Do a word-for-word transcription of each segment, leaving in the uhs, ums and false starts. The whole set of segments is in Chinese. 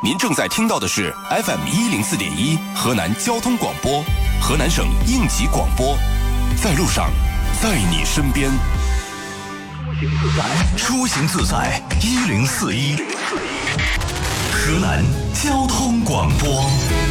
您正在听到的是 F M 一零四点一河南交通广播，河南省应急广播，在路上，在你身边。 出行自在一零四一，河南交通广播。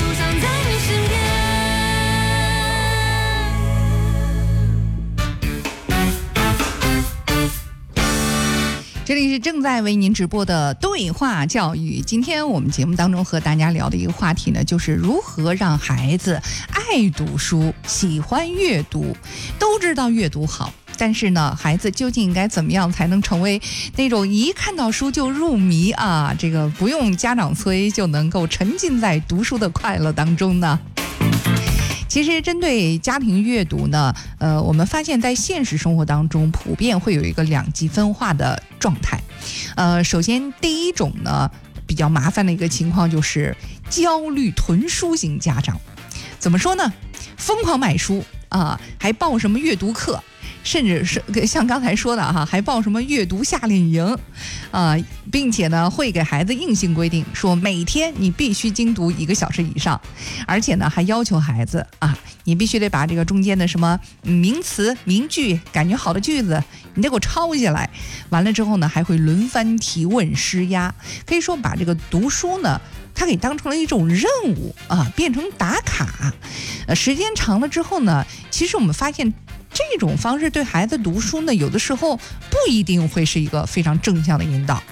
这里是正在为您直播的对话教育。今天我们节目当中和大家聊的一个话题呢，就是如何让孩子爱读书、喜欢阅读。都知道阅读好，但是呢，孩子究竟应该怎么样才能成为那种一看到书就入迷啊？这个不用家长催就能够沉浸在读书的快乐当中呢？其实针对家庭阅读呢，呃，我们发现在现实生活当中普遍会有一个两极分化的状态。呃，首先第一种呢，比较麻烦的一个情况就是焦虑囤书型家长。怎么说呢？疯狂买书啊，还报什么阅读课，甚至是像刚才说的哈，还报什么阅读夏令营啊，并且呢会给孩子硬性规定说每天你必须精读一个小时以上，而且呢还要求孩子啊，你必须得把这个中间的什么名词、名句、感觉好的句子，你得给我抄下来。完了之后呢，还会轮番提问施压，可以说把这个读书呢，它给当成了一种任务啊，变成打卡。呃，时间长了之后呢，其实我们发现这种方式对孩子读书呢，有的时候不一定会是一个非常正向的引导。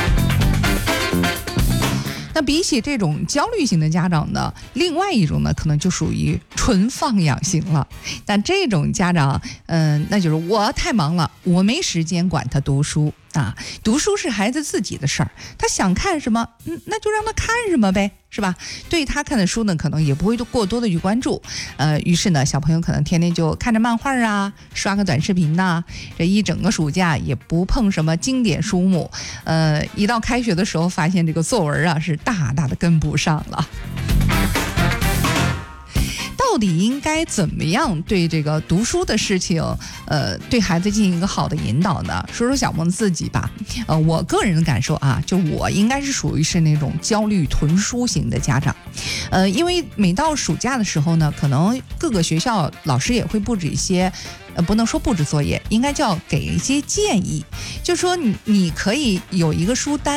那比起这种焦虑型的家长呢，另外一种呢，可能就属于纯放养型了。但这种家长，嗯、呃，那就是我太忙了，我没时间管他读书啊。读书是孩子自己的事儿，他想看什么，嗯，那就让他看什么呗，是吧？对他看的书呢，可能也不会过多的去关注。呃，于是呢，小朋友可能天天就看着漫画啊，刷个短视频呐、啊，这一整个暑假也不碰什么经典书目。呃，一到开学的时候，发现这个作文啊是大大的跟不上了。到底应该怎么样对这个读书的事情，呃，对孩子进行一个好的引导呢？说说小萌自己吧。呃，我个人的感受啊，就我应该是属于是那种焦虑囤书型的家长。呃，因为每到暑假的时候呢，可能各个学校老师也会布置一些，呃，不能说布置作业，应该叫给一些建议，就说你你可以有一个书单。